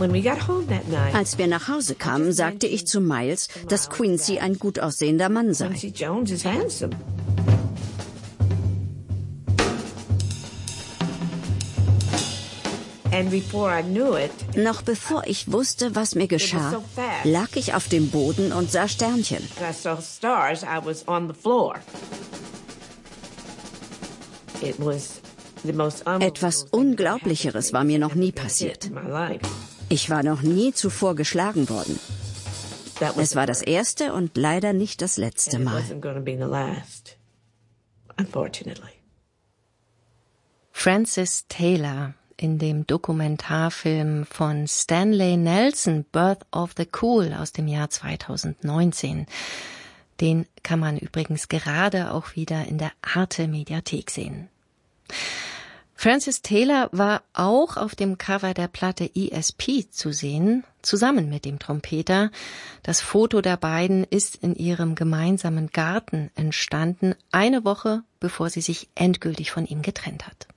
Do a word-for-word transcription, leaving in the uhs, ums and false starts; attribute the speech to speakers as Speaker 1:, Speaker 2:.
Speaker 1: Als wir nach Hause kamen, sagte ich zu Miles, dass Quincy ein gut aussehender Mann sei. Noch bevor ich wusste, was mir geschah, lag ich auf dem Boden und sah Sternchen. Etwas Unglaublicheres war mir noch nie passiert. Ich war noch nie zuvor geschlagen worden. Es war das erste und leider nicht das letzte Mal.
Speaker 2: Frances Taylor in dem Dokumentarfilm von Stanley Nelson, Birth of the Cool aus dem Jahr zweitausendneunzehn. Den kann man übrigens gerade auch wieder in der Arte-Mediathek sehen. Frances Taylor war auch auf dem Cover der Platte E S P zu sehen, zusammen mit dem Trompeter. Das Foto der beiden ist in ihrem gemeinsamen Garten entstanden, eine Woche bevor sie sich endgültig von ihm getrennt hat.